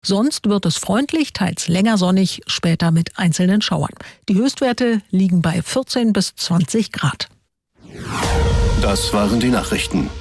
Sonst wird es freundlich, teils länger sonnig, später mit einzelnen Schauern. Die Höchstwerte liegen bei 14 bis 20 Grad. Das waren die Nachrichten.